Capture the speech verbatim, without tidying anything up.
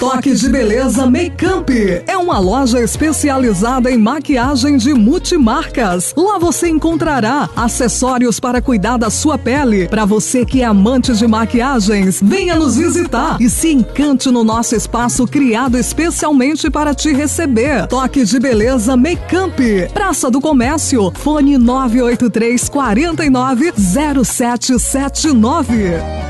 Toque de Beleza Makeup é uma loja especializada em maquiagem de multimarcas. Lá você encontrará acessórios para cuidar da sua pele. Para você que é amante de maquiagens, venha nos visitar e se encante no nosso espaço criado especialmente para te receber. Toque de Beleza Makeup, Praça do Comércio, fone nove oito três, quatro nove, zero sete sete nove.